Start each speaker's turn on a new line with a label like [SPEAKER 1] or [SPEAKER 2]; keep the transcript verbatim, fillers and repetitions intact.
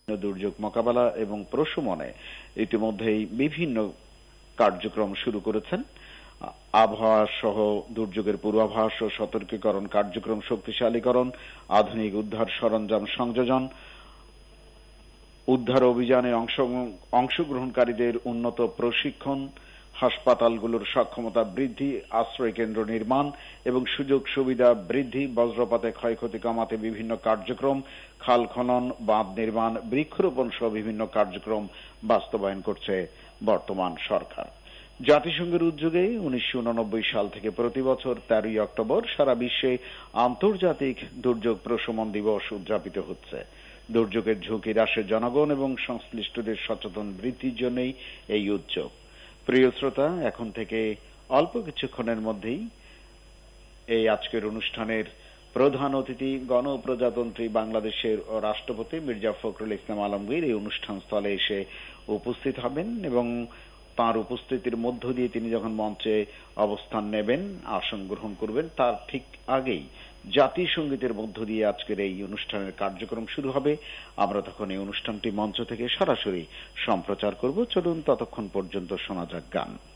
[SPEAKER 1] দুর্যোগ মোকাবেলা এবং প্রশমনে ইতিমধ্যেই বিভিন্ন কার্যক্রম শুরু করেছেন। আবহাওয়া সহ দুর্যোগের পূর্বাভাস ও সতর্কীকরণ কার্যক্রম শক্তিশালীকরণ, আধুনিক উদ্ধার সরঞ্জাম সংযোজন, উদ্ধার অভিযানে অংশগ্রহণকারীদের উন্নত প্রশিক্ষণ, হাসপাতালগুলোর সক্ষমতা বৃদ্ধি, আশ্রয় কেন্দ্র নির্মাণ এবং সুযোগ সুবিধা বৃদ্ধি, বজ্রপাতে ক্ষয়ক্ষতি কমাতে বিভিন্ন কার্যক্রম, খাল খনন, বাঁধ নির্মাণ, বৃক্ষরোপণ সহ বিভিন্ন কার্যক্রম বাস্তবায়ন করছে বর্তমান সরকার। জাতিসংঘের উদ্যোগে উনিশশো উননব্বই সাল থেকে প্রতি বছর তেরোই অক্টোবর সারা বিশ্বে আন্তর্জাতিক দুর্যোগ প্রশমন দিবস উদযাপিত হচ্ছে। দুর্যোগের ঝুঁকি হ্রাসে জনগণ এবং সংশ্লিষ্টদের সচেতন বৃদ্ধির জন্যই এই উদ্যোগ। প্রিয় শ্রোতা, এখন থেকে অল্প কিছুক্ষণের মধ্যেই এই আজকের অনুষ্ঠানের প্রধান অতিথি গণপ্রজাতন্ত্রী বাংলাদেশের রাষ্ট্রপতি মির্জা ফখরুল ইসলাম আলমগীর এই অনুষ্ঠান স্থলে এসে উপস্থিত হবেন এবং তার উপস্থিতির মধ্য দিয়ে তিনি যখন মঞ্চে অবস্থান নেবেন, আসন গ্রহণ করবেন, তার ঠিক আগেই জাতীয় সঙ্গীতের মধ্য দিয়ে আজকের এই অনুষ্ঠানের কার্যক্রম শুরু হবে। আমরা তখন এই অনুষ্ঠানটি মঞ্চ থেকে সরাসরি সম্প্রচার করব। চলুন ততক্ষণ পর্যন্ত শোনা যাক গান।